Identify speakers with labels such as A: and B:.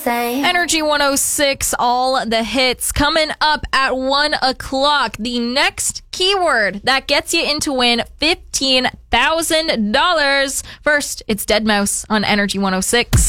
A: say.
B: Energy 106, all the hits. Coming up at 1 o'clock, the next keyword that gets you in to win $15,000. First, it's Dead Mouse on Energy 106.